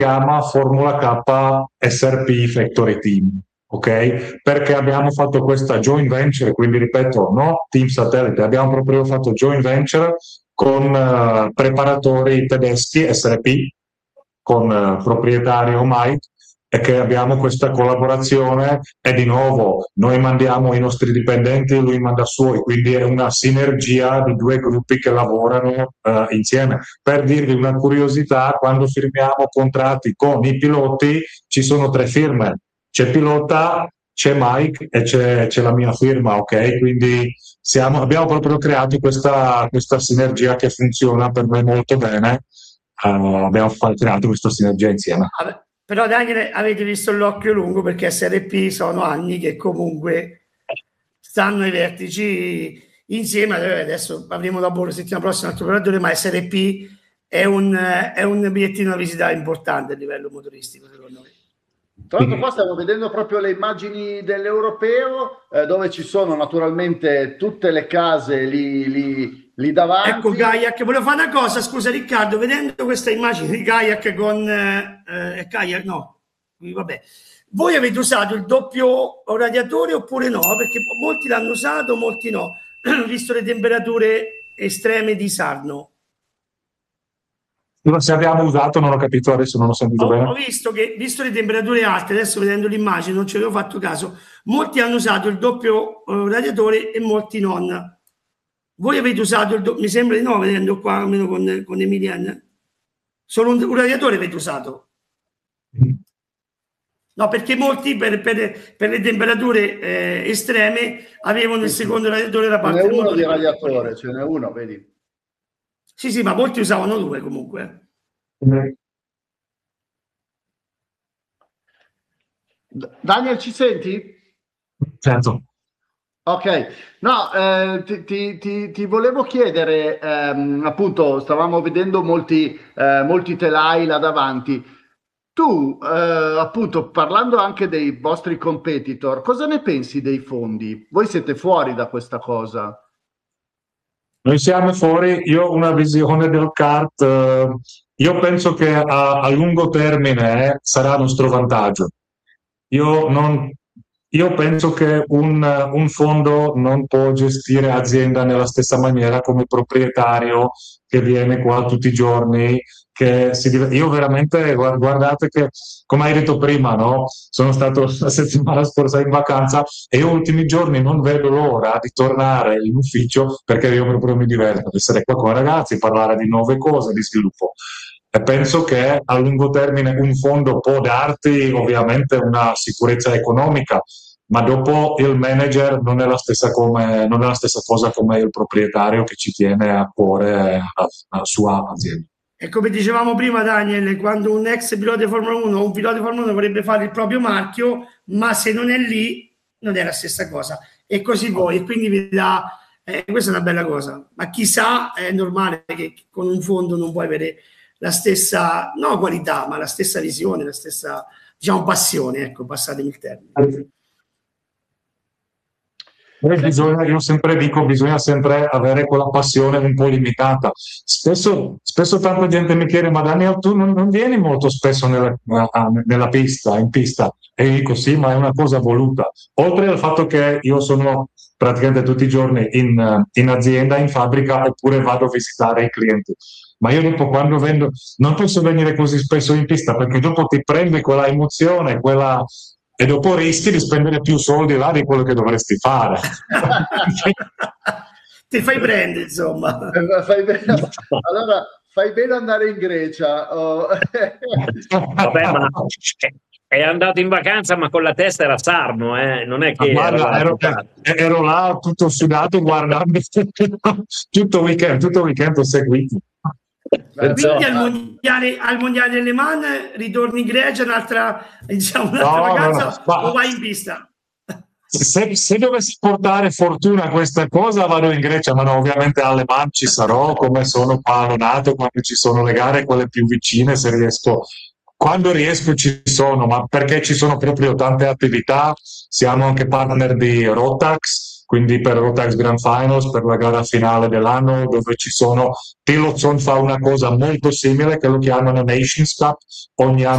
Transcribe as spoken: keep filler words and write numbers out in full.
chiama Formula K S R P Factory Team, ok? Perché abbiamo fatto questa joint venture, quindi ripeto, no team satellite, abbiamo proprio fatto joint venture con uh, preparatori tedeschi S R P, con uh, proprietario Mike, e che abbiamo questa collaborazione e di nuovo noi mandiamo i nostri dipendenti e lui manda suoi, quindi è una sinergia di due gruppi che lavorano uh, insieme. Per dirvi una curiosità, quando firmiamo contratti con i piloti ci sono tre firme, c'è pilota, c'è Mike e c'è, c'è la mia firma, ok? Quindi siamo, abbiamo proprio creato questa, questa sinergia che funziona per me molto bene. Uh, abbiamo creato questa sinergia insieme. Vabbè, però Daniele, avete visto l'occhio lungo, perché S R P sono anni che comunque stanno ai vertici insieme. Adesso avremo dopo la settimana prossima un altro operatore, ma S R P è un, è un bigliettino da visita importante a livello motoristico, secondo me. Tra l'altro qua stiamo vedendo proprio le immagini dell'Europeo, eh, dove ci sono naturalmente tutte le case lì, lì, lì davanti. Ecco Kayak, volevo fare una cosa, scusa Riccardo, vedendo questa immagine di Kayak con... Eh, Kayak, no, vabbè. Voi avete usato il doppio radiatore oppure no? Perché molti l'hanno usato, molti no, visto le temperature estreme di Sarno. Se abbiamo usato, non ho capito, adesso non ho sentito ho, bene. Ho visto che, visto le temperature alte, adesso vedendo l'immagine, non ci avevo fatto caso, molti hanno usato il doppio uh, radiatore e molti non. Voi avete usato il doppio, mi sembra di no, vedendo qua almeno con, con Emilian. Solo un, un radiatore avete usato? Mm. No, perché molti per, per, per le temperature eh, estreme avevano il secondo radiatore da parte del motore. Ce n'è uno di radiatore, ce n'è uno, vedi? Sì, sì, ma molti usavano due comunque. Daniel, ci senti? Certo. Ok, no, eh, ti, ti, ti, ti volevo chiedere, ehm, appunto, stavamo vedendo molti, eh, molti telai là davanti. Tu, eh, appunto, parlando anche dei vostri competitor, cosa ne pensi dei fondi? Voi siete fuori da questa cosa? Noi siamo fuori, io ho una visione del kart, eh, io penso che a, a lungo termine eh, sarà a nostro vantaggio. Io, non, io penso che un, un fondo non può gestire azienda nella stessa maniera come proprietario che viene qua tutti i giorni. Che si, io veramente, guardate che, come hai detto prima, no? Sono stato la settimana scorsa in vacanza e io ultimi giorni non vedo l'ora di tornare in ufficio perché io proprio mi diverto ad essere qua con i ragazzi, parlare di nuove cose, di sviluppo. E penso che a lungo termine un fondo può darti ovviamente una sicurezza economica, ma dopo il manager non è la stessa, come, non è la stessa cosa come il proprietario che ci tiene a cuore la sua azienda. E come dicevamo prima, Daniel, quando un ex pilota di Formula uno o un pilota di Formula uno vorrebbe fare il proprio marchio, ma se non è lì non è la stessa cosa. E così voi, e quindi vi dà, eh, questa è una bella cosa. Ma chissà, è normale che con un fondo non puoi avere la stessa, no qualità, ma la stessa visione, la stessa, diciamo, passione, ecco, passatemi il termine. Bisogna, io sempre dico, bisogna sempre avere quella passione un po' limitata. Spesso, spesso tanta gente mi chiede, ma Daniel, tu non, non vieni molto spesso nella, nella pista, in pista? E io dico sì, ma è una cosa voluta. Oltre al fatto che io sono praticamente tutti i giorni in, in azienda, in fabbrica, oppure vado a visitare i clienti. Ma io dopo quando vendo, non posso venire così spesso in pista, perché dopo ti prende quella emozione, quella... e dopo rischi di spendere più soldi là di quello che dovresti fare. Ti fai prendere, insomma. Fai bene. Allora, fai bene andare in Grecia. Oh. Vabbè, ma è andato in vacanza, ma con la testa era Sarno, eh? Non è che... Guarda, ero, ero là tutto sudato guardando tutto il weekend, tutto il weekend ho seguito. Quindi al mondiale, al mondiale delle Man ritorni in Grecia, un'altra, diciamo, un'altra no, vacanza, no, no. o vai in pista? Se, se dovessi portare fortuna a questa cosa vado in Grecia, ma no, ovviamente alle Man ci sarò, come sono qua a Lonato, quando ci sono le gare, quelle più vicine, se riesco, quando riesco ci sono, ma perché ci sono proprio tante attività, siamo anche partner di Rotax, quindi per Rotax Grand Finals, per la gara finale dell'anno, dove ci sono, Tillotson fa una cosa molto simile che lo chiamano Nations Cup, ogni anno